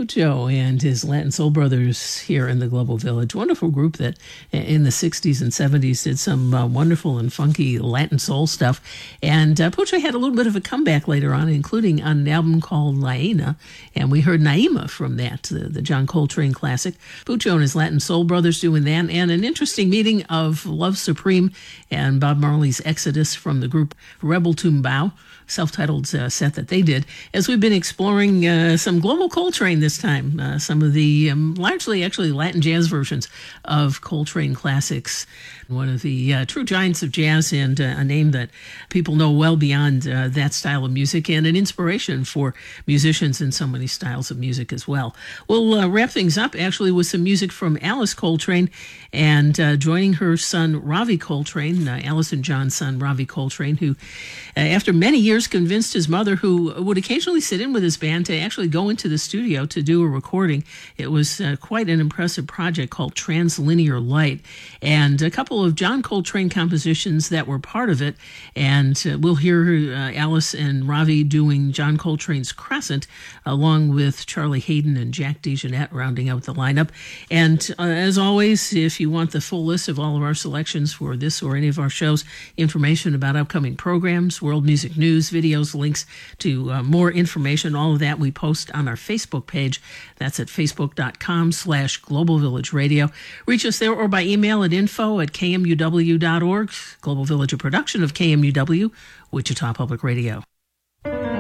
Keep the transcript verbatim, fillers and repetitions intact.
Pucho and his Latin Soul Brothers here in the Global Village. Wonderful group that in the sixties and seventies did some uh, wonderful and funky Latin soul stuff. And uh, Pucho had a little bit of a comeback later on, including on an album called Laena. And we heard Naima from that, the, the John Coltrane classic. Pucho and his Latin Soul Brothers doing that. And an interesting meeting of Love Supreme and Bob Marley's Exodus from the group Rebel Tumbao, self-titled uh, set that they did, as we've been exploring uh, some global Coltrane this time, uh, some of the um, largely actually Latin jazz versions of Coltrane classics. One of the uh, true giants of jazz, and uh, a name that people know well beyond uh, that style of music, and an inspiration for musicians in so many styles of music as well. We'll uh, wrap things up actually with some music from Alice Coltrane, and uh, joining her son Ravi Coltrane, uh, Alice and John's son Ravi Coltrane, who uh, after many years convinced his mother, who would occasionally sit in with his band, to actually go into the studio to do a recording. It was uh, quite an impressive project called Translinear Light, and a couple of John Coltrane compositions that were part of it. And uh, we'll hear uh, Alice and Ravi doing John Coltrane's Crescent, along with Charlie Hayden and Jack DeJohnette rounding out the lineup. And uh, as always, if you want the full list of all of our selections for this or any of our shows, information about upcoming programs, world music news, videos, links to uh, more information, all of that we post on our Facebook page. That's at facebook.com slash Global Village Radio. Reach us there or by email at info at k m u w dot org. Global Village, a production of K M U W, Wichita Public Radio.